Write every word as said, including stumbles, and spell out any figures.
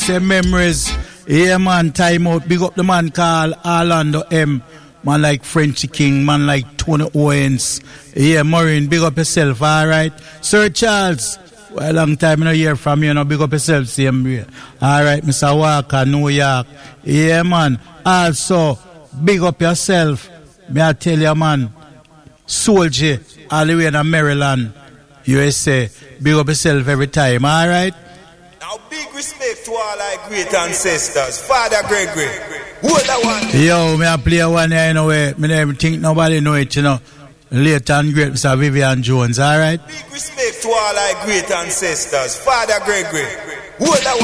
Say memories. Yeah, man, time out. Big up the man called Orlando M. Man like Frenchy King, man like Tony Owens. Yeah, Maureen, big up yourself, alright? Sir Charles, well, a long time I don't hear from you, no, big up yourself, same way. Alright, Mister Walker, New York. Yeah, man. Also, big up yourself. May I tell you, man, Soldier, all the way in Maryland, U S A. Big up yourself every time, alright? Now, big respect to all our great ancestors. Father Gregory, who that one? Yo, me I play one here, you know, way. Me never think nobody know it, you know. Late and great, Mister Vivian Jones, alright? Big respect to all our great ancestors. Father Gregory, who that one?